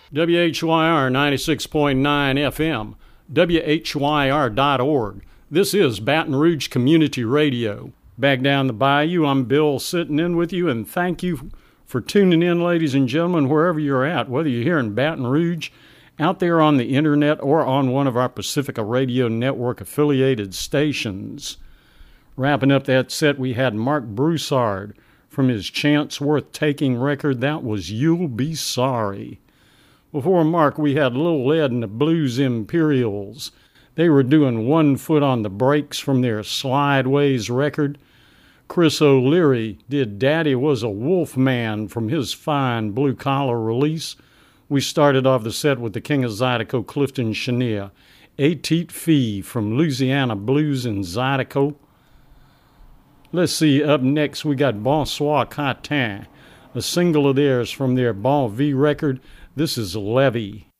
WHYR 96.9 FM, WHYR.org. This is Baton Rouge Community Radio. Back down the bayou, I'm Bill sitting in with you, and thank you for tuning in, ladies and gentlemen, wherever you're at, whether you're here in Baton Rouge, out there on the internet, or on one of our Pacifica Radio Network affiliated stations. Wrapping up that set, we had Mark Broussard from his Chance Worth Taking record. That was You'll Be Sorry. Before Mark, we had Lil Ed and the Blues Imperials. They were doing One Foot on the Brakes from their Slideways record. Chris O'Leary did Daddy Was a Wolf Man from his fine Blue Collar release. We started off the set with the King of Zydeco, Clifton Chenier. Ateet Fee from Louisiana Blues in Zydeco. Let's see, up next we got Bonsoir Catin, a single of theirs from their Bon V record. This is Levy.